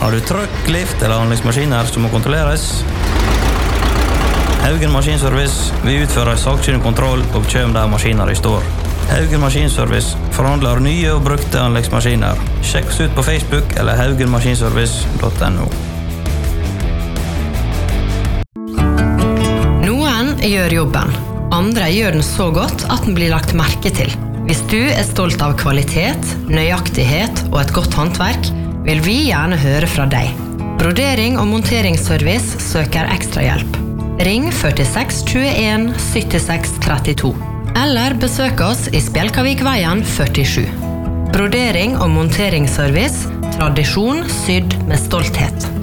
Har du trøkk, lift eller anleggsmaskiner som må kontrolleres? Haugen Maskinservice vil utføre saksynlig kontroll og kjøm der maskiner i står. Haugen Maskinservice forhandler nye og brukte anleggsmaskiner. Sjekk oss ut på Facebook eller haugenmaskinservice.no. Noen gjør jobben. Andre gjør den så godt at den blir lagt merke til. Hvis du er stolt av kvalitet, nøyaktighet og et godt håndverk, vil vi gjerne høre fra deg. Brodering og monteringsservice søker ekstra hjelp. Ring 46 21 76 32. Eller besøk oss i Spjelkavikveien 47. Brodering og monteringsservice, tradisjon sydd med stolthet.